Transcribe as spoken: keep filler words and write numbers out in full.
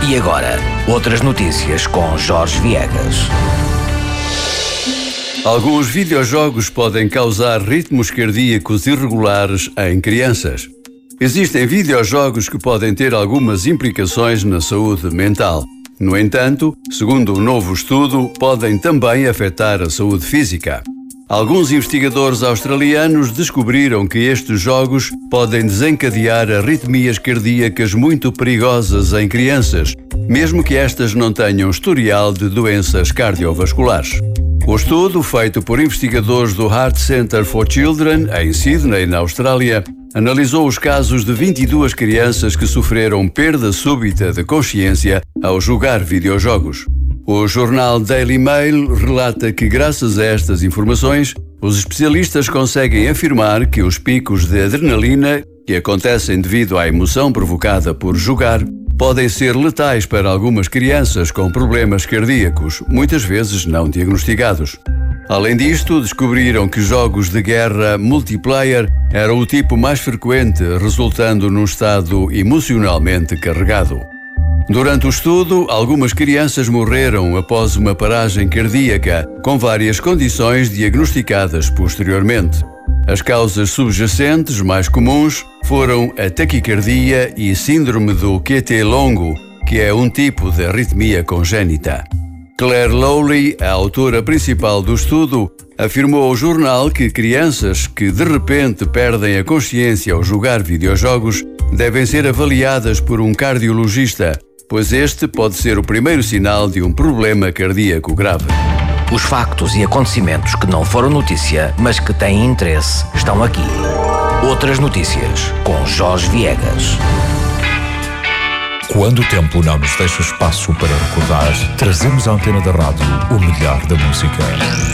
E agora, outras notícias com Jorge Viegas. Alguns videojogos podem causar ritmos cardíacos irregulares em crianças. Existem videojogos que podem ter algumas implicações na saúde mental. No entanto, segundo um novo estudo, podem também afetar a saúde física. Alguns investigadores australianos descobriram que estes jogos podem desencadear arritmias cardíacas muito perigosas em crianças, mesmo que estas não tenham historial de doenças cardiovasculares. O estudo, feito por investigadores do Heart Center for Children, em Sydney, na Austrália, analisou os casos de vinte e duas crianças que sofreram perda súbita de consciência ao jogar videojogos. O jornal Daily Mail relata que, graças a estas informações, os especialistas conseguem afirmar que os picos de adrenalina, que acontecem devido à emoção provocada por jogar, podem ser letais para algumas crianças com problemas cardíacos, muitas vezes não diagnosticados. Além disto, descobriram que jogos de guerra multiplayer eram o tipo mais frequente, resultando num estado emocionalmente carregado. Durante o estudo, algumas crianças morreram após uma paragem cardíaca, com várias condições diagnosticadas posteriormente. As causas subjacentes mais comuns foram a taquicardia e síndrome do Q T longo, que é um tipo de arritmia congénita. Claire Lowry, a autora principal do estudo, afirmou ao jornal que crianças que de repente perdem a consciência ao jogar videojogos devem ser avaliadas por um cardiologista, pois este pode ser o primeiro sinal de um problema cardíaco grave. Os factos e acontecimentos que não foram notícia, mas que têm interesse, estão aqui. Outras notícias com Jorge Viegas. Quando o tempo não nos deixa espaço para recordar, trazemos à antena da rádio o melhor da música.